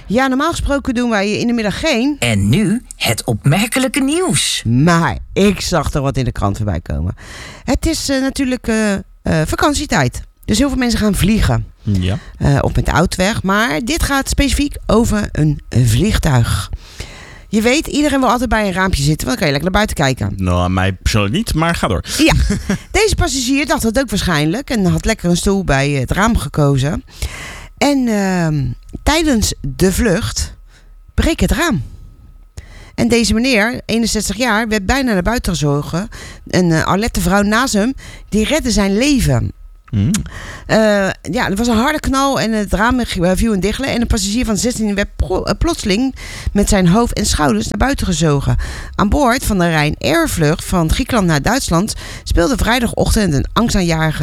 Ja, normaal gesproken doen wij in de middag geen. En nu het opmerkelijke nieuws. Maar ik zag er wat in de krant voorbij komen. Het is natuurlijk vakantietijd. Dus heel veel mensen gaan vliegen. Ja. Of met de auto weg. Maar dit gaat specifiek over een vliegtuig. Je weet, iedereen wil altijd bij een raampje zitten. Want dan kan je lekker naar buiten kijken. Nou, mij persoonlijk niet, maar ga door. Ja, deze passagier dacht dat ook waarschijnlijk. En had lekker een stoel bij het raam gekozen. En tijdens de vlucht breekt het raam. En deze meneer, 61 jaar, werd bijna naar buiten gezogen. Een alerte vrouw naast hem, die redde zijn leven. Er was een harde knal en het raam viel in diggelen. En de passagier van 16 werd plotseling met zijn hoofd en schouders naar buiten gezogen. Aan boord van de Ryanair vlucht van Griekenland naar Duitsland speelde vrijdagochtend een angstaanjagende